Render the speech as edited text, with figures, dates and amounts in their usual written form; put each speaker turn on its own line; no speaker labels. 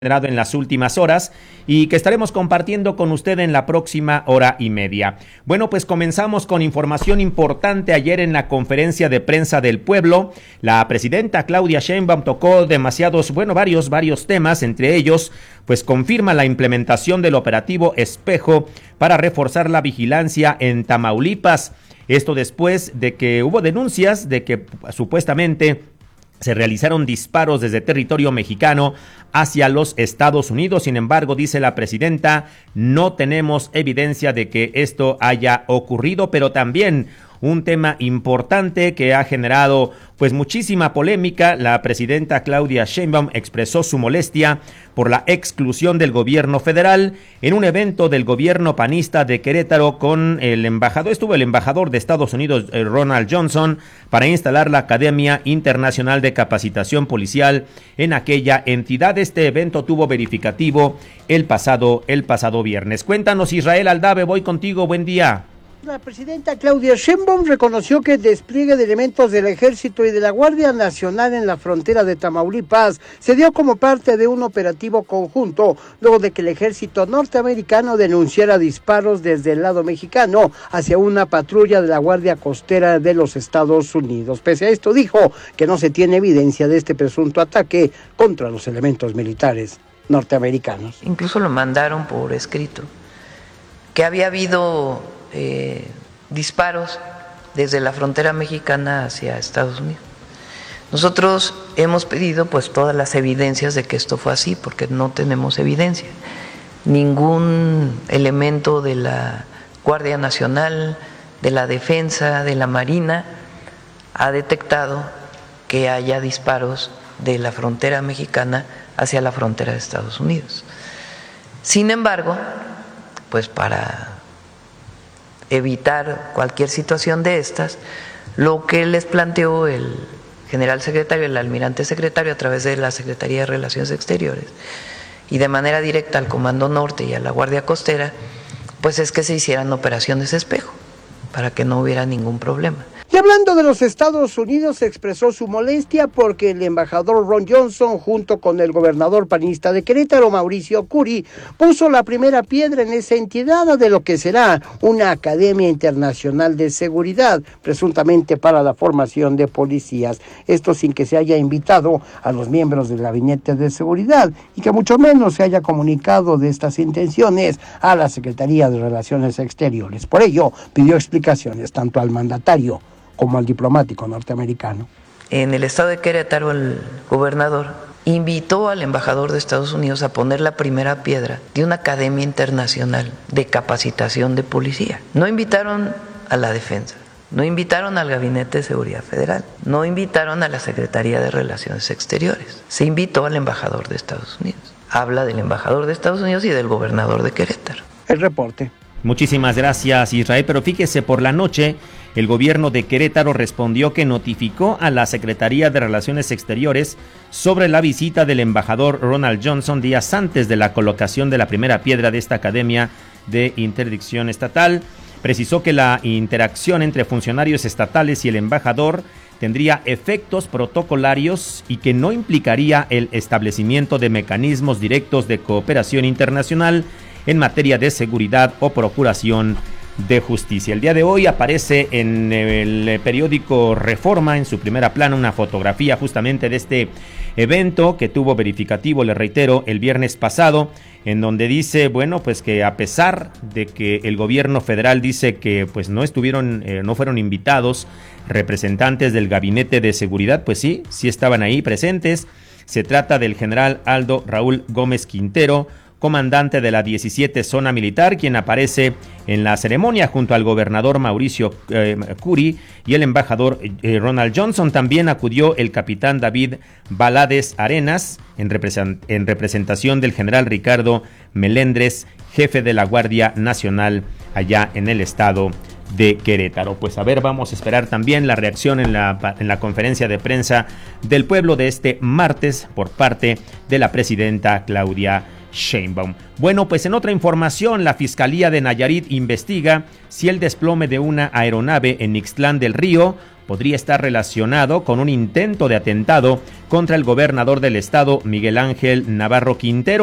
generado en las últimas horas y que estaremos compartiendo con usted en la próxima hora y media. Bueno, pues comenzamos con información importante. Ayer en la conferencia de prensa del pueblo, la presidenta Claudia Sheinbaum tocó varios temas, entre ellos, pues confirma la implementación del operativo Espejo para reforzar la vigilancia en Tamaulipas. Esto después de que hubo denuncias de que supuestamente se realizaron disparos desde territorio mexicano hacia los Estados Unidos. Sin embargo, dice la presidenta, no tenemos evidencia de que esto haya ocurrido, pero también un tema importante que ha generado pues muchísima polémica. La presidenta Claudia Sheinbaum expresó su molestia por la exclusión del gobierno federal en un evento del gobierno panista de Querétaro con el embajador. Estuvo el embajador de Estados Unidos, Ronald Johnson, para instalar la Academia Internacional de Capacitación Policial en aquella entidad. Este evento tuvo verificativo el pasado viernes. Cuéntanos, Israel Aldave, voy contigo, buen día.
La presidenta Claudia Sheinbaum reconoció que el despliegue de elementos del Ejército y de la Guardia Nacional en la frontera de Tamaulipas se dio como parte de un operativo conjunto, luego de que el Ejército norteamericano denunciara disparos desde el lado mexicano hacia una patrulla de la Guardia Costera de los Estados Unidos. Pese a esto, dijo que no se tiene evidencia de este presunto ataque contra los elementos militares norteamericanos.
Incluso lo mandaron por escrito, que había habido disparos desde la frontera mexicana hacia Estados Unidos. Nosotros hemos pedido pues todas las evidencias de que esto fue así, porque no tenemos evidencia. Ningún elemento de la Guardia Nacional, de la Defensa, de la Marina ha detectado que haya disparos de la frontera mexicana hacia la frontera de Estados Unidos. Sin embargo, pues para evitar cualquier situación de estas, lo que les planteó el general secretario, el almirante secretario, a través de la Secretaría de Relaciones Exteriores y de manera directa al Comando Norte y a la Guardia Costera, pues es que se hicieran operaciones espejo para que no hubiera ningún problema.
Y hablando de los Estados Unidos, expresó su molestia porque el embajador Ron Johnson, junto con el gobernador panista de Querétaro, Mauricio Curi, puso la primera piedra en esa entidad de lo que será una Academia Internacional de Seguridad, presuntamente para la formación de policías. Esto sin que se haya invitado a los miembros del Gabinete de Seguridad y que mucho menos se haya comunicado de estas intenciones a la Secretaría de Relaciones Exteriores. Por ello, pidió explicaciones tanto al mandatario como al diplomático norteamericano.
En el estado de Querétaro, el gobernador invitó al embajador de Estados Unidos a poner la primera piedra de una academia internacional de capacitación de policía. No invitaron a la defensa, no invitaron al Gabinete de Seguridad Federal, no invitaron a la Secretaría de Relaciones Exteriores, se invitó al embajador de Estados Unidos. Habla del embajador de Estados Unidos y del gobernador de Querétaro.
El reporte.
Muchísimas gracias, Israel, pero fíjese, por la noche el gobierno de Querétaro respondió que notificó a la Secretaría de Relaciones Exteriores sobre la visita del embajador Ronald Johnson días antes de la colocación de la primera piedra de esta Academia de Interdicción Estatal. Precisó que la interacción entre funcionarios estatales y el embajador tendría efectos protocolarios y que no implicaría el establecimiento de mecanismos directos de cooperación internacional en materia de seguridad o procuración de justicia. El día de hoy aparece en el periódico Reforma, en su primera plana, una fotografía justamente de este evento que tuvo verificativo, le reitero, el viernes pasado, en donde dice, bueno, pues que a pesar de que el gobierno federal dice que pues no fueron invitados representantes del Gabinete de Seguridad, pues sí estaban ahí presentes. Se trata del general Aldo Raúl Gómez Quintero, comandante de la 17 Zona Militar, quien aparece en la ceremonia junto al gobernador Mauricio Curi y el embajador Ronald Johnson. También acudió el capitán David Valadez Arenas en representación del general Ricardo Melendres, jefe de la Guardia Nacional allá en el estado de Querétaro. Pues a ver, vamos a esperar también la reacción en la conferencia de prensa del pueblo de este martes por parte de la presidenta Claudia Sheinbaum. Bueno, pues en otra información, la Fiscalía de Nayarit investiga si el desplome de una aeronave en Ixtlán del Río podría estar relacionado con un intento de atentado contra el gobernador del estado, Miguel Ángel Navarro Quintero.